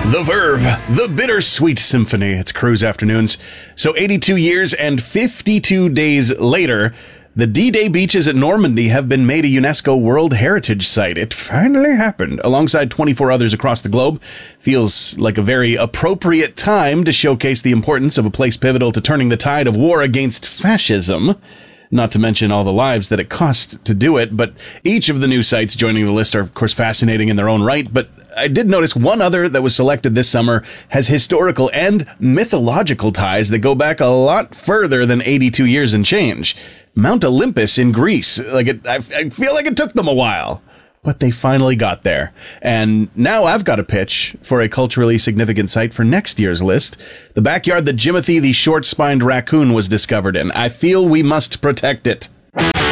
The Verve, the bittersweet symphony. It's Cruise Afternoons. So 82 years and 52 days later, the D-Day beaches at Normandy have been made a UNESCO World Heritage Site. It finally happened. Alongside 24 others across the globe, feels like a very appropriate time to showcase the importance of a place pivotal to turning the tide of war against fascism. Not to mention all the lives that it cost to do it, but each of the new sites joining the list are, of course, fascinating in their own right. But I did notice one other that was selected this summer has historical and mythological ties that go back a lot further than 82 years and change. Mount Olympus in Greece. I feel like it took them a while, but they finally got there. And now I've got a pitch for a culturally significant site for next year's list. The backyard that Jimothy the short-spined raccoon was discovered in. I feel we must protect it.